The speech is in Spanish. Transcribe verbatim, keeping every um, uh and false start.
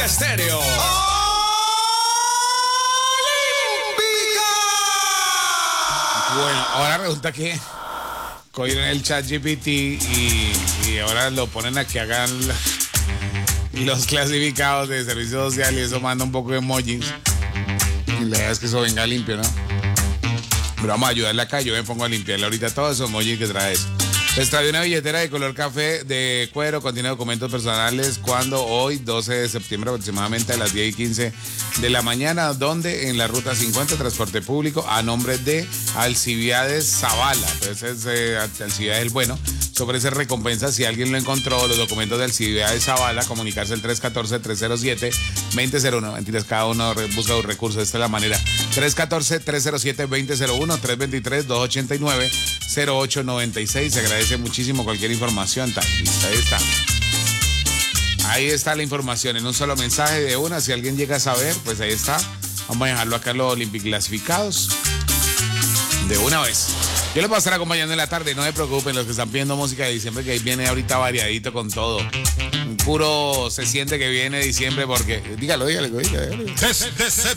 Olímpica Estéreo. Bueno, ahora resulta que cogieron el chat G P T y, y ahora lo ponen a que hagan la, los clasificados de servicio social y eso manda un poco de emojis. Y la verdad es que eso venga limpio, ¿no? Pero vamos a ayudarle acá, yo me pongo a limpiarle ahorita todos esos emojis que trae eso. Les trae una billetera de color café de cuero, contiene documentos personales cuando hoy, doce de septiembre, aproximadamente a las diez y quince de la mañana, donde en la ruta cincuenta, transporte público, a nombre de Alcibiades Zavala. Entonces, eh, Alcibiades el bueno. Sobre esa recompensa, si alguien lo encontró, los documentos de Alcibiades Zavala, comunicarse al tres uno cuatro, tres cero siete, dos cero cero uno. Mentiras, cada uno busca un recurso. Esta es la manera. tres uno cuatro, tres cero siete, dos cero cero uno, tres dos tres, dos ocho nueve, cero ocho nueve seis. Se agradece muchísimo cualquier información. Tal, listo, ahí está. Ahí está la información en un solo mensaje de una. Si alguien llega a saber, pues ahí está. Vamos a dejarlo acá en los Olympic clasificados. De una vez. Yo les voy a estar acompañando en la tarde, no se preocupen los que están pidiendo música de diciembre, que ahí viene ahorita variadito con todo. Puro se siente que viene diciembre porque... Dígalo, dígalo, dígalo. dígalo.